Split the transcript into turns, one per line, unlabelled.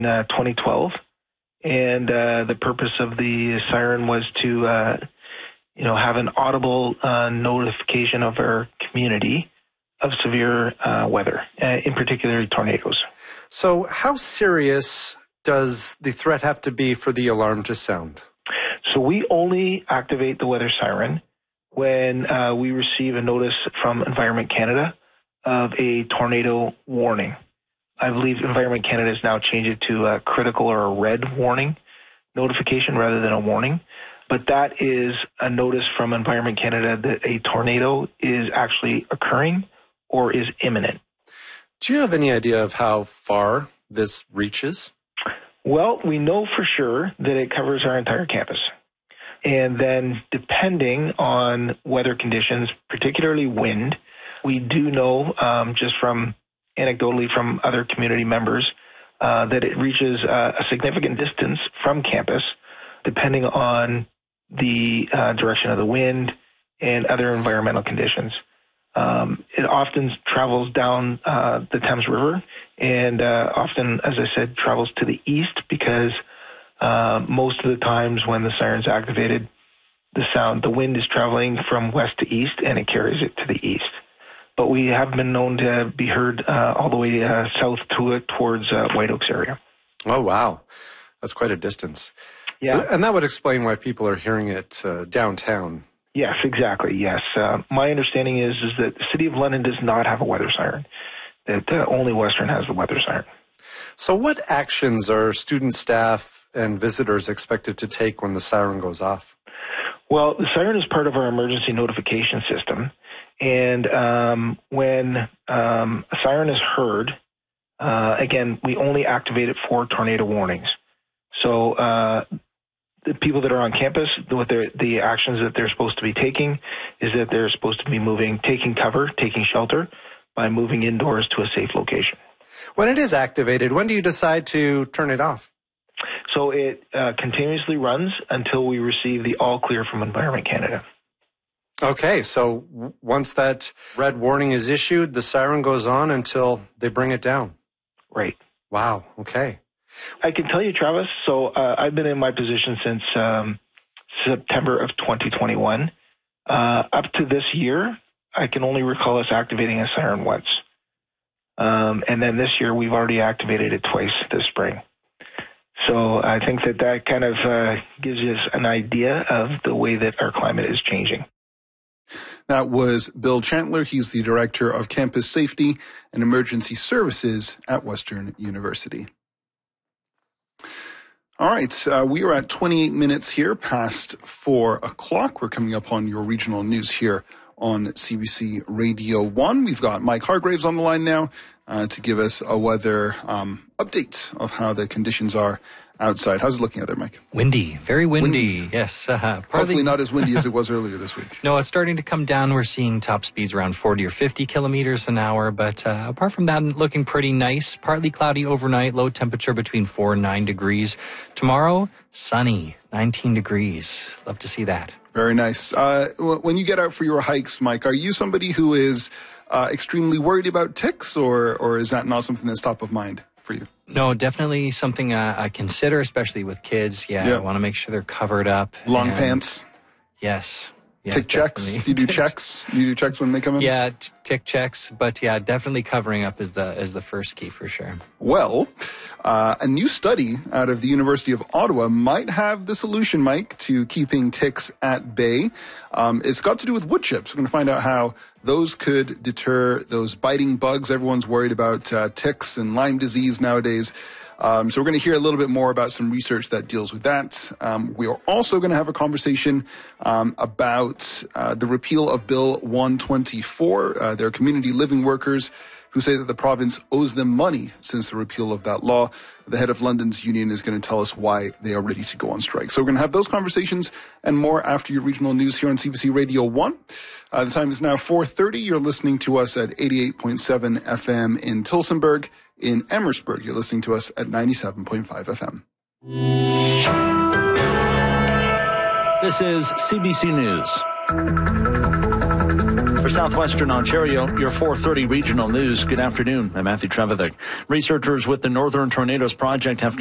2012. And the purpose of the siren was to, have an audible notification of our community of severe weather, in particular tornadoes.
So how serious does the threat have to be for the alarm to sound?
So we only activate the weather siren when we receive a notice from Environment Canada of a tornado warning. I believe Environment Canada has now changed it to a critical or a red warning notification rather than a warning. But that is a notice from Environment Canada that a tornado is actually occurring or is imminent.
Do you have any idea of how far this reaches?
Well, we know for sure that it covers our entire campus. And then depending on weather conditions, particularly wind, we do know just from anecdotally from other community members that it reaches a significant distance from campus, depending on the direction of the wind and other environmental conditions. It often travels down the Thames River and often, as I said, travels to the east because most of the times when the siren's activated, the wind is traveling from west to east and it carries it to the east. But we have been known to be heard all the way south towards White Oaks area.
Oh, wow. That's quite a distance.
Yeah.
So, and that would explain why people are hearing it downtown.
Yes, exactly. Yes. My understanding is that the City of London does not have a weather siren, that only Western has the weather siren.
So what actions are student, staff, and visitors expected to take when the siren goes off?
Well, the siren is part of our emergency notification system. And when a siren is heard, again, we only activate it for tornado warnings. So the people that are on campus, the actions that they're supposed to be taking is that they're supposed to be taking cover, taking shelter by moving indoors to a safe location.
When it is activated, when do you decide to turn it off?
So it continuously runs until we receive the all clear from Environment Canada.
Okay, so once that red warning is issued, the siren goes on until they bring it down.
Right.
Wow, okay.
I can tell you, Travis, so I've been in my position since September of 2021. Up to this year, I can only recall us activating a siren once. And then this year, we've already activated it twice this spring. So I think that kind of gives us an idea of the way that our climate is changing.
That was Bill Chandler. He's the Director of Campus Safety and Emergency Services at Western University. All right, we are at 28 minutes here past 4 o'clock. We're coming up on your regional news here on CBC Radio 1. We've got Mike Hargraves on the line now to give us a weather update of how the conditions are outside. How's it looking out there, Mike?
Windy, very windy. Yes.
Hopefully not as windy as it was earlier this week.
No, it's starting to come down. We're seeing top speeds around 40 or 50 kilometers an hour. But apart from that, looking pretty nice. Partly cloudy overnight, low temperature between 4 and 9 degrees. Tomorrow, sunny, 19 degrees. Love to see that.
Very nice. When you get out for your hikes, Mike, are you somebody who is extremely worried about ticks, or is that not something that's top of mind for you?
No, definitely something I consider, especially with kids. Yeah. I want to make sure they're covered up.
Long pants.
Yes.
Tick checks. Do you do checks? You do checks when they come in?
Yeah, tick checks. But yeah, definitely covering up is the first key for sure.
Well, a new study out of the University of Ottawa might have the solution, Mike, to keeping ticks at bay. It's got to do with wood chips. We're going to find out how those could deter those biting bugs. Everyone's worried about ticks and Lyme disease nowadays. So we're going to hear a little bit more about some research that deals with that. We are also going to have a conversation about the repeal of Bill 124. There are community living workers who say that the province owes them money since the repeal of that law. The head of London's union is going to tell us why they are ready to go on strike. So we're going to have those conversations and more after your regional news here on CBC Radio 1. The time is now 4:30. You're listening to us at 88.7 FM in Tillsonburg. In Amherstburg, you're listening to us at 97.5 FM.
This is CBC News. For Southwestern Ontario, your 4:30 regional news. Good afternoon. I'm Matthew Trevithick. Researchers with the Northern Tornadoes Project have